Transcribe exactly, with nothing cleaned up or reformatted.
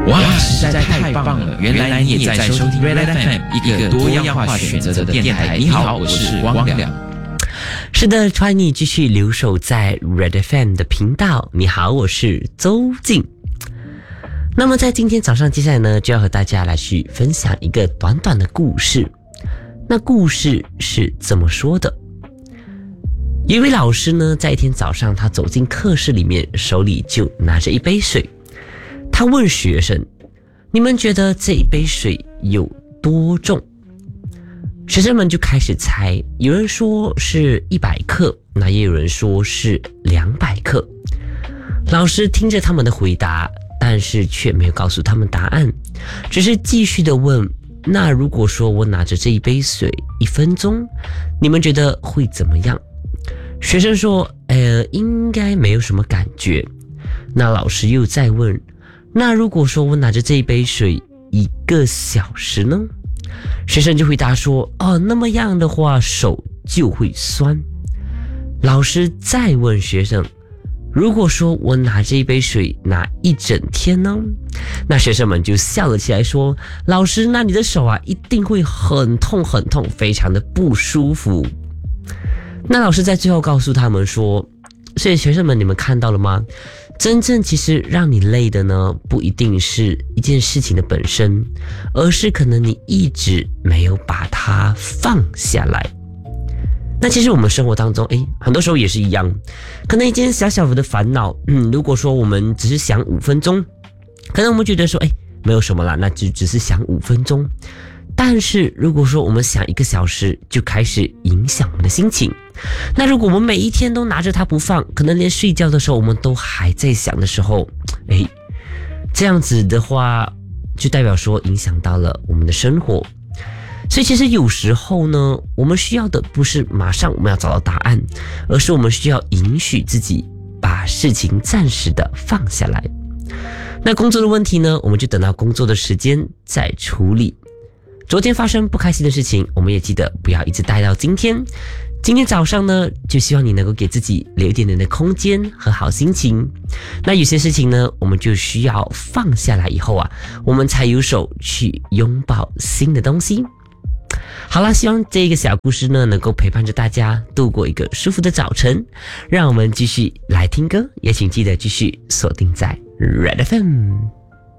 哇，实在太棒了！原来你也在收听 Red F M， 一个多样化选择的电台。你好，我是光良。 是的，欢迎你继续留守在 Red F M 的频道。你好，我是周静。那么在今天早上，接下来呢，就要和大家来去分享一个短短的故事。那故事是怎么说的？有一位老师呢，在一天早上，他走进课室里面，手里就拿着一杯水。他问学生：“你们觉得这一杯水有多重？”学生们就开始猜，有人说是一百克，那也有人说是两百克。老师听着他们的回答，但是却没有告诉他们答案，只是继续的问：“那如果说我拿着这一杯水一分钟，你们觉得会怎么样？”学生说：“呃，应该没有什么感觉。”那老师又再问：“那如果说我拿着这一杯水一个小时呢？”学生就回答说：“哦，那么样的话手就会酸。”老师再问学生：“如果说我拿这一杯水拿一整天呢？”那学生们就笑了起来说：“老师，那你的手啊一定会很痛很痛，非常的不舒服。”那老师在最后告诉他们说：“所以学生们，你们看到了吗？真正其实让你累的呢，不一定是一件事情的本身，而是可能你一直没有把它放下来。”那其实我们生活当中，诶，很多时候也是一样，可能一件小小的烦恼，嗯，如果说我们只是想五分钟，可能我们觉得说，诶，没有什么啦，那就只是想五分钟。但是如果说我们想一个小时，就开始影响我们的心情。那如果我们每一天都拿着它不放，可能连睡觉的时候我们都还在想的时候，诶，这样子的话，就代表说影响到了我们的生活。所以其实有时候呢，我们需要的不是马上我们要找到答案，而是我们需要允许自己把事情暂时的放下来。那工作的问题呢，我们就等到工作的时间再处理。昨天发生不开心的事情，我们也记得不要一直带到今天。今天早上呢，就希望你能够给自己留一点点的空间和好心情。那有些事情呢，我们就需要放下来以后啊，我们才有手去拥抱新的东西。好了，希望这个小故事呢，能够陪伴着大家度过一个舒服的早晨。让我们继续来听歌，也请记得继续锁定在 Red F M。